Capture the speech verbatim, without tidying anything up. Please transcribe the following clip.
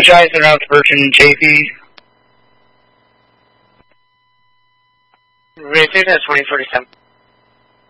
apologize in route to Birch and Chafee. Rated as twenty forty-seven.